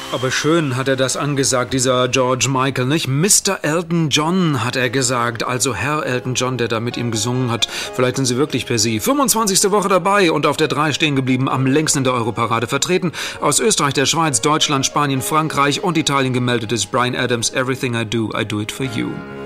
Aber schön hat er das angesagt, dieser George Michael, nicht? Mr. Elton John hat er gesagt, also Herr Elton John, der da mit ihm gesungen hat. Vielleicht sind Sie wirklich per Sie. 25. Woche dabei und auf der 3 stehen geblieben, am längsten in der Europarade vertreten. Aus Österreich, der Schweiz, Deutschland, Spanien, Frankreich und Italien gemeldet ist Bryan Adams, Everything I Do it for you.